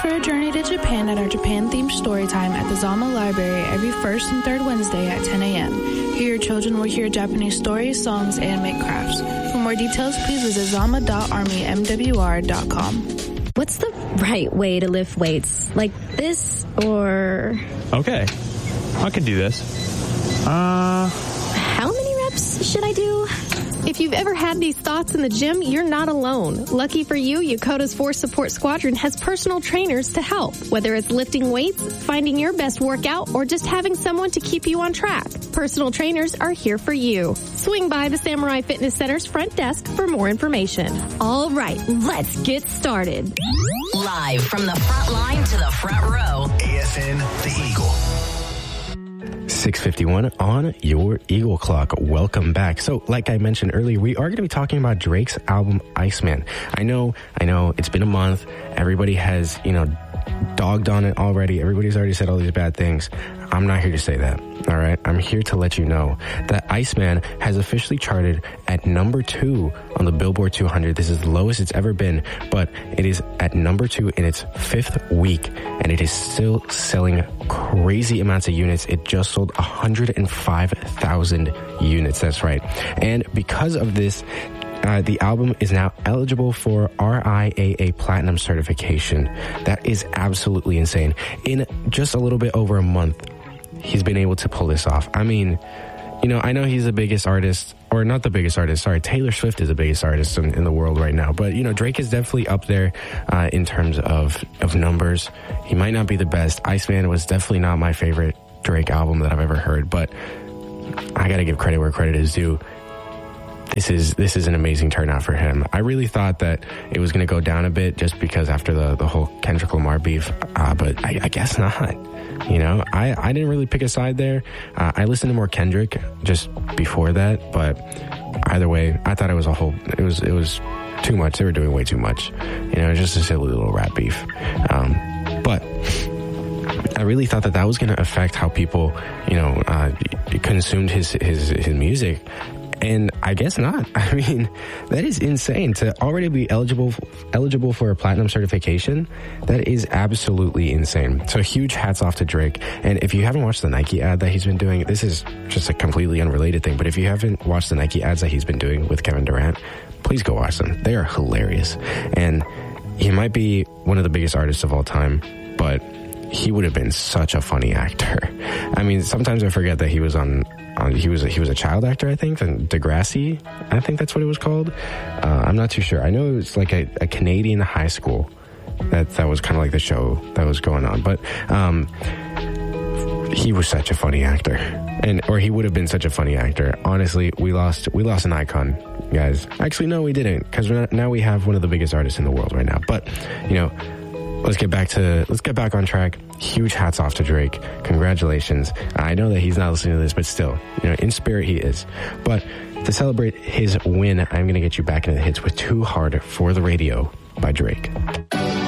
For a journey to Japan at our Japan-themed story time at the Zama Library every first and third Wednesday at 10 a.m. Here your children will hear Japanese stories, songs, and make crafts. For more details, please visit zama.armymwr.com. What's the right way to lift weights? Like this or... Okay, I can do this. How many reps should I do? If you've ever had these thoughts in the gym, you're not alone. Lucky for you, Yokota's Force Support Squadron has personal trainers to help. Whether it's lifting weights, finding your best workout, or just having someone to keep you on track, personal trainers are here for you. Swing by the Samurai Fitness Center's front desk for more information. All right, let's get started. Live from the front line to the front row. AFN The Eagle. 6:51 on your Eagle Clock. Welcome back. So, like I mentioned earlier, we are going to be talking about Drake's album, Iceman. I know, it's been a month. Everybody has, dogged on it already. Everybody's already said all these bad things. I'm not here to say that, all right? I'm here to let you know that Iceman has officially charted at number 2 on the Billboard 200. This is the lowest it's ever been, but it is at number 2 in its 5th week, and it is still selling crazy amounts of units. It just sold 105,000 units. That's right. And because of this, the album is now eligible for RIAA Platinum certification. That is absolutely insane. In just a little bit over a month, he's been able to pull this off. I mean, I know he's the biggest artist, or not the biggest artist, sorry, Taylor Swift is the biggest artist in the world right now. But, Drake is definitely up there in terms of numbers. He might not be the best. Iceman was definitely not my favorite Drake album that I've ever heard, but I gotta give credit where credit is due. This is an amazing turnout for him. I really thought that it was going to go down a bit just because after the whole Kendrick Lamar beef, but I guess not. I didn't really pick a side there. I listened to more Kendrick just before that, but either way, I thought it was it was too much. They were doing way too much. Just a silly little rap beef. But I really thought that was going to affect how people, consumed his music. And I guess not. I mean, that is insane to already be eligible for a platinum certification. That is absolutely insane. So huge hats off to Drake. And if you haven't watched the Nike ad that he's been doing, this is just a completely unrelated thing. But if you haven't watched the Nike ads that he's been doing with Kevin Durant, please go watch them. They are hilarious. And he might be one of the biggest artists of all time, but he would have been such a funny actor. I mean, sometimes I forget that he was he was a child actor, I think, and Degrassi, I think that's what it was called. I'm not too sure. I know it was like a Canadian high school that was kind of like the show that was going on. But he was such a funny actor, or he would have been such a funny actor. Honestly, we lost an icon, guys. Actually, no, we didn't, because now we have one of the biggest artists in the world right now. But let's get back on track. Huge hats off to Drake. Congratulations. I know that he's not listening to this, but still, in spirit he is. But to celebrate his win, I'm going to get you back into the hits with Too Hard for the Radio by Drake.